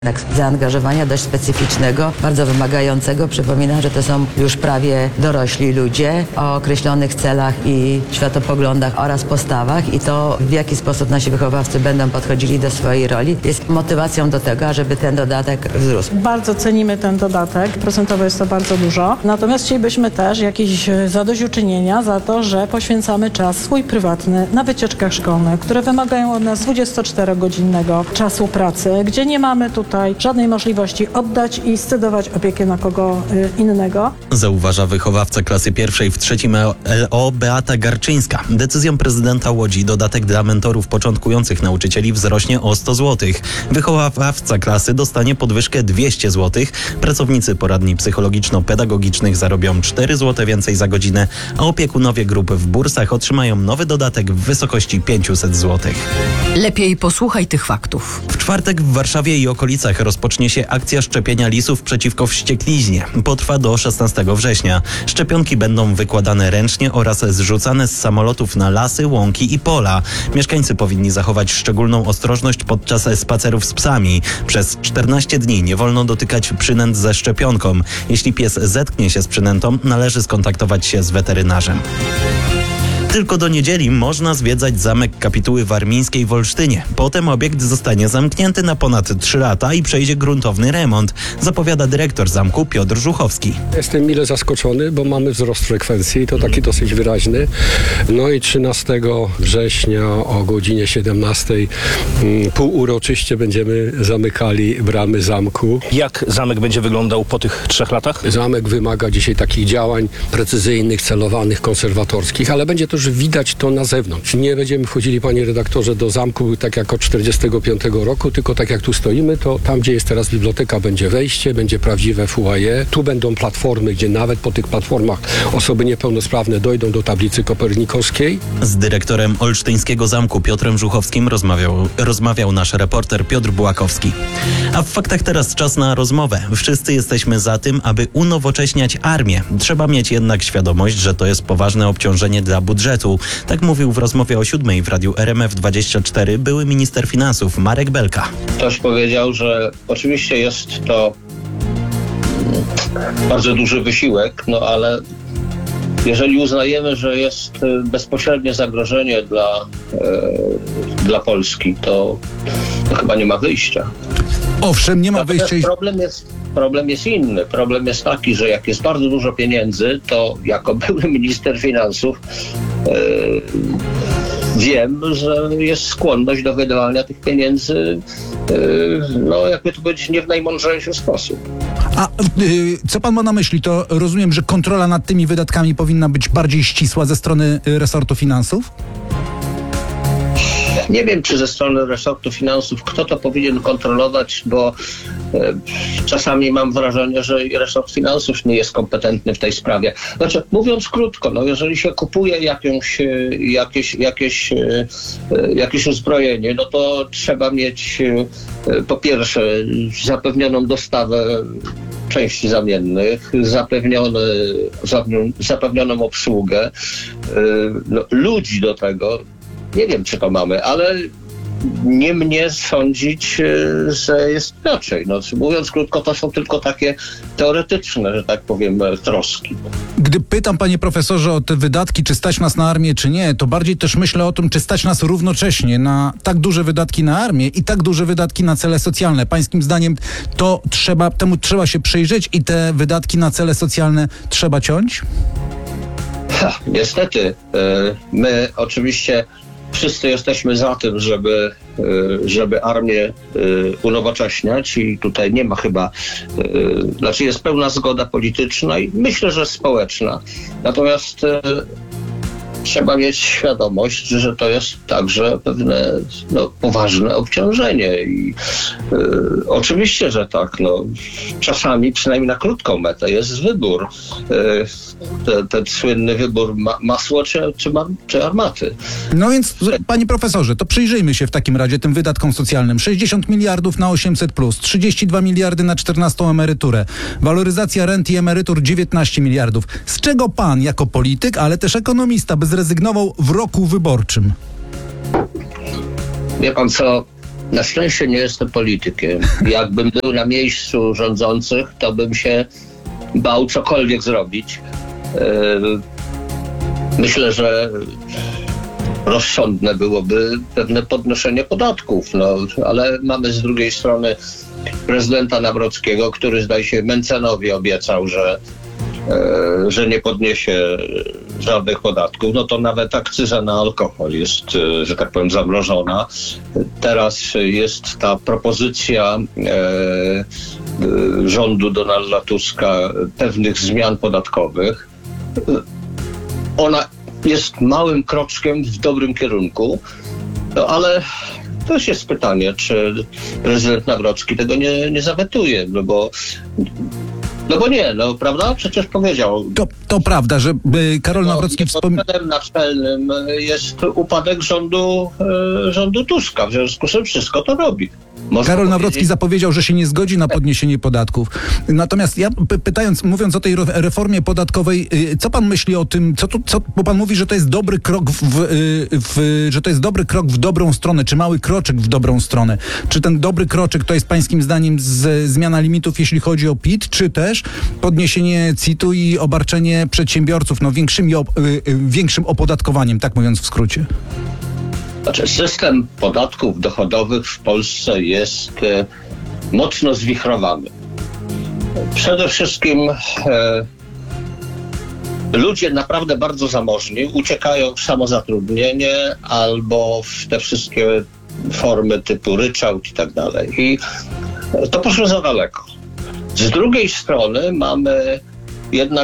Zaangażowania dość specyficznego, bardzo wymagającego. Przypominam, że to są już prawie dorośli ludzie o określonych celach i światopoglądach oraz postawach i to, w jaki sposób nasi wychowawcy będą podchodzili do swojej roli, jest motywacją do tego, ażeby ten dodatek wzrósł. Bardzo cenimy ten dodatek, procentowo jest to bardzo dużo, natomiast chcielibyśmy też jakieś zadośćuczynienia za to, że poświęcamy czas swój prywatny na wycieczkach szkolnych, które wymagają od nas 24-godzinnego czasu pracy, gdzie nie mamy tutaj żadnej możliwości oddać i scedować opiekę na kogo innego. Zauważa wychowawca klasy pierwszej w trzecim LO Beata Garczyńska. Decyzją prezydenta Łodzi dodatek dla mentorów początkujących nauczycieli wzrośnie o 100 zł. Wychowawca klasy dostanie podwyżkę 200 zł. Pracownicy poradni psychologiczno-pedagogicznych zarobią 4 zł więcej za godzinę, a opiekunowie grup w bursach otrzymają nowy dodatek w wysokości 500 zł. Lepiej posłuchaj tych faktów. W czwartek w Warszawie i okolicach rozpocznie się akcja szczepienia lisów przeciwko wściekliźnie. Potrwa do 16 września. Szczepionki będą wykładane ręcznie oraz zrzucane z samolotów na lasy, łąki i pola. Mieszkańcy powinni zachować szczególną ostrożność podczas spacerów z psami. Przez 14 dni nie wolno dotykać przynęt ze szczepionką. Jeśli pies zetknie się z przynętą, należy skontaktować się z weterynarzem. Tylko do niedzieli można zwiedzać Zamek Kapituły Warmińskiej w Olsztynie. Potem obiekt zostanie zamknięty na ponad 3 lata i przejdzie gruntowny remont, zapowiada dyrektor zamku Piotr Żuchowski. Jestem mile zaskoczony, bo mamy wzrost frekwencji, to taki dosyć wyraźny. No i 13 września o godzinie 17 półuroczyście będziemy zamykali bramy zamku. Jak zamek będzie wyglądał po tych 3 latach? Zamek wymaga dzisiaj takich działań precyzyjnych, celowanych, konserwatorskich, ale będzie też widać to na zewnątrz. Nie będziemy wchodzili, panie redaktorze, do zamku tak jak od 1945 roku, tylko tak jak tu stoimy, to tam, gdzie jest teraz biblioteka, będzie wejście, będzie prawdziwe foyer. Tu będą platformy, gdzie nawet po tych platformach osoby niepełnosprawne dojdą do tablicy kopernikowskiej. Z dyrektorem olsztyńskiego zamku Piotrem Żuchowskim rozmawiał nasz reporter Piotr Bułakowski. A w faktach teraz czas na rozmowę. Wszyscy jesteśmy za tym, aby unowocześniać armię. Trzeba mieć jednak świadomość, że to jest poważne obciążenie dla budżetu. Tak mówił w rozmowie o 7 w radiu RMF24 były minister finansów Marek Belka. Ktoś powiedział, że oczywiście jest to bardzo duży wysiłek, no ale jeżeli uznajemy, że jest bezpośrednie zagrożenie dla Polski, to chyba nie ma wyjścia. Owszem, nie ma wyjścia. Problem jest inny. Problem jest taki, że jak jest bardzo dużo pieniędzy, to jako były minister finansów wiem, że jest skłonność do wydawania tych pieniędzy, jakby to powiedzieć, nie w najmądrzejszy sposób. A co pan ma na myśli? To rozumiem, że kontrola nad tymi wydatkami powinna być bardziej ścisła ze strony resortu finansów? Nie wiem, czy ze strony resortu finansów kto to powinien kontrolować, bo czasami mam wrażenie, że resort finansów nie jest kompetentny w tej sprawie. Znaczy, mówiąc krótko, jeżeli się kupuje jakieś uzbrojenie, no to trzeba mieć po pierwsze zapewnioną dostawę części zamiennych, zapewnioną obsługę, ludzi do tego. Nie wiem, czy to mamy, ale nie mnie sądzić, że jest inaczej. Mówiąc krótko, to są tylko takie teoretyczne, że tak powiem, troski. Gdy pytam, panie profesorze, o te wydatki, czy stać nas na armię, czy nie, to bardziej też myślę o tym, czy stać nas równocześnie na tak duże wydatki na armię i tak duże wydatki na cele socjalne. Pańskim zdaniem temu trzeba się przyjrzeć i te wydatki na cele socjalne trzeba ciąć? Niestety. My oczywiście wszyscy jesteśmy za tym, żeby armię unowocześniać i tutaj nie ma chyba, jest pełna zgoda polityczna i myślę, że społeczna. Natomiast trzeba mieć świadomość, że to jest także pewne poważne obciążenie i oczywiście, że tak, czasami przynajmniej na krótką metę jest wybór, ten słynny wybór masło czy armaty. No więc, panie profesorze, to przyjrzyjmy się w takim razie tym wydatkom socjalnym. 60 miliardów na 800+, 32 miliardy na 14 emeryturę, waloryzacja rent i emerytur 19 miliardów. Z czego pan jako polityk, ale też ekonomista by zrezygnował w roku wyborczym? Wie pan co, Na szczęście nie jestem politykiem. Jakbym był na miejscu rządzących, to bym się bał cokolwiek zrobić. Myślę, że rozsądne byłoby pewne podnoszenie podatków, ale mamy z drugiej strony prezydenta Nawrockiego, który zdaje się Mentzenowi obiecał, że nie podniesie żadnych podatków, no to nawet akcyza na alkohol jest, że tak powiem, zamrożona. Teraz jest ta propozycja rządu Donalda Tuska pewnych zmian podatkowych. Ona jest małym kroczkiem w dobrym kierunku, ale też jest pytanie, czy prezydent Nawrocki tego nie zawetuje, prawda? Przecież powiedział. To prawda, że Karol Nawrocki wspomniał. Naczelnym jest upadek rządu Tuska, w związku z tym wszystko to robi. Karol Nawrocki zapowiedział, że się nie zgodzi na podniesienie podatków. Natomiast ja mówiąc o tej reformie podatkowej, co pan myśli o tym, bo pan mówi, że to jest dobry krok że to jest dobry krok w dobrą stronę, czy mały kroczek w dobrą stronę. Czy ten dobry kroczek to jest pańskim zdaniem zmiana limitów, jeśli chodzi o PIT, czy też podniesienie CIT-u i obarczenie przedsiębiorców większym opodatkowaniem, tak mówiąc w skrócie? Znaczy, system podatków dochodowych w Polsce jest mocno zwichrowany. Przede wszystkim ludzie naprawdę bardzo zamożni uciekają w samozatrudnienie albo w te wszystkie formy typu ryczałt i tak dalej. I to poszło za daleko. Z drugiej strony mamy jednak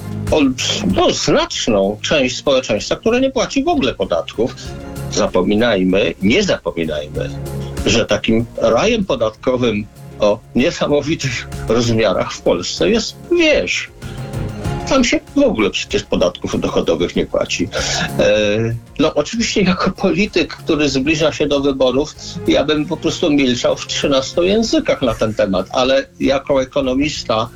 znaczną część społeczeństwa, które nie płaci w ogóle podatków. Nie zapominajmy, że takim rajem podatkowym o niesamowitych rozmiarach w Polsce jest wieś. Tam się w ogóle przecież podatków dochodowych nie płaci. Oczywiście jako polityk, który zbliża się do wyborów, ja bym po prostu milczał w 13 językach na ten temat, ale jako ekonomista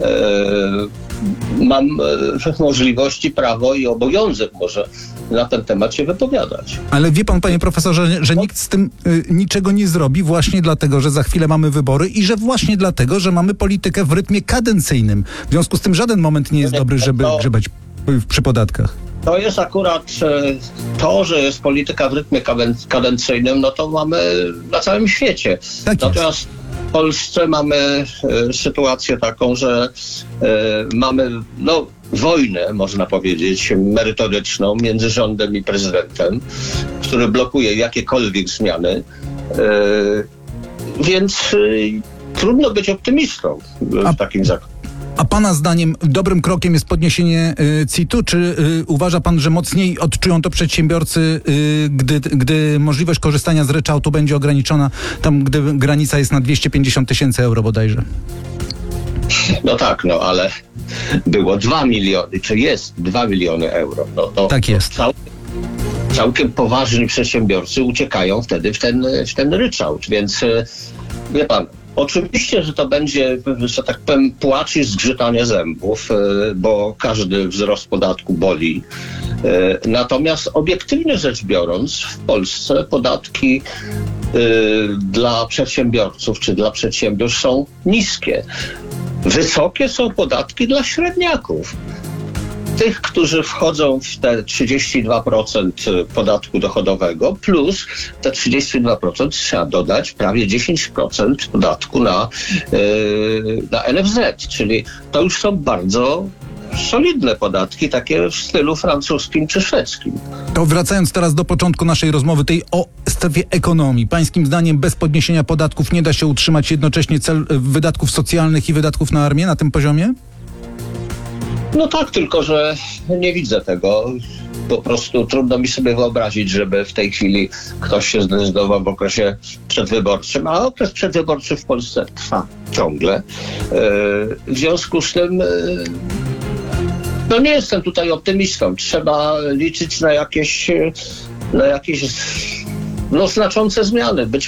mam możliwości, prawo i obowiązek może na ten temat się wypowiadać. Ale wie pan, panie profesorze, że nikt z tym niczego nie zrobi właśnie dlatego, że za chwilę mamy wybory i że właśnie dlatego, że mamy politykę w rytmie kadencyjnym. W związku z tym żaden moment nie jest dobry, żeby grzebać przy podatkach. To jest akurat to, że jest polityka w rytmie kadencyjnym, no to mamy na całym świecie. Tak natomiast w Polsce mamy sytuację taką, że mamy wojnę, można powiedzieć, merytoryczną między rządem i prezydentem, który blokuje jakiekolwiek zmiany. Więc trudno być optymistą w takim zakresie. A pana zdaniem dobrym krokiem jest podniesienie CIT-u? Czy uważa pan, że mocniej odczują to przedsiębiorcy, gdy możliwość korzystania z ryczałtu będzie ograniczona, tam gdy granica jest na 250 000 euro bodajże? No tak, ale było 2 miliony, czy jest 2 miliony euro. Tak jest. Całkiem poważni przedsiębiorcy uciekają wtedy w ten ryczałt, więc wie pan, oczywiście, że to będzie, że tak powiem, płacz i zgrzytanie zębów, bo każdy wzrost podatku boli. Natomiast obiektywnie rzecz biorąc, w Polsce podatki dla przedsiębiorców czy dla przedsiębiorstw są niskie. Wysokie są podatki dla średniaków. Tych, którzy wchodzą w te 32% podatku dochodowego, plus te 32% trzeba dodać prawie 10% podatku na NFZ, czyli to już są bardzo solidne podatki, takie w stylu francuskim czy szwedzkim. To wracając teraz do początku naszej rozmowy, tej o strefie ekonomii. Pańskim zdaniem bez podniesienia podatków nie da się utrzymać jednocześnie cel wydatków socjalnych i wydatków na armię na tym poziomie? No tak, tylko że nie widzę tego. Po prostu trudno mi sobie wyobrazić, żeby w tej chwili ktoś się zdecydował w okresie przedwyborczym, a okres przedwyborczy w Polsce trwa ciągle. W związku z tym nie jestem tutaj optymistą. Trzeba liczyć na jakieś znaczące zmiany. Być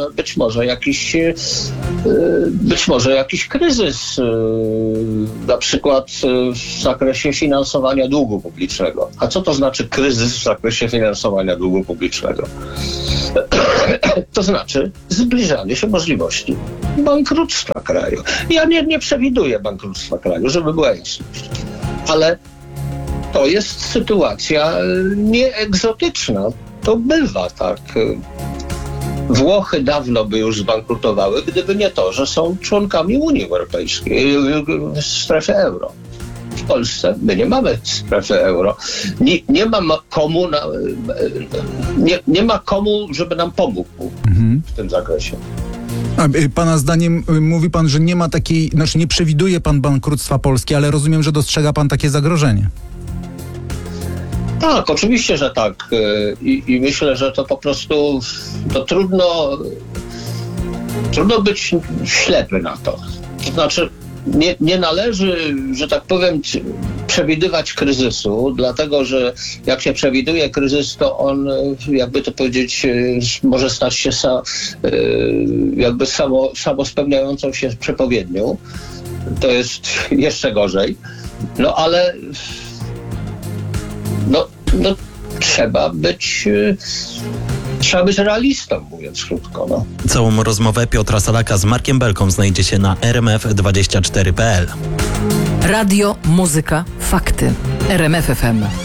może jakiś kryzys, na przykład w zakresie finansowania długu publicznego. A co to znaczy kryzys w zakresie finansowania długu publicznego? To znaczy zbliżanie się możliwości bankructwa kraju. Ja nie przewiduję bankructwa kraju, żeby była jasność. Ale to jest sytuacja nieegzotyczna. To bywa tak. Włochy dawno by już zbankrutowały, gdyby nie to, że są członkami Unii Europejskiej, strefy euro. W Polsce my nie mamy strefy euro. Nie ma komu, żeby nam pomógł w tym zakresie. A pana zdaniem mówi pan, że nie ma takiej, znaczy nie przewiduje pan bankructwa Polski, ale rozumiem, że dostrzega pan takie zagrożenie. Tak, oczywiście, że tak. I myślę, że to po prostu to trudno być ślepy na to. To znaczy nie należy, że tak powiem, przewidywać kryzysu, dlatego że jak się przewiduje kryzys, to on, jakby to powiedzieć, może stać się jakby samospełniającą się przepowiednią. To jest jeszcze gorzej. No ale trzeba być realistą, mówiąc krótko. No. Całą rozmowę Piotra Salaka z Markiem Belką znajdziecie na rmf24.pl. Radio, muzyka, fakty. RMF FM.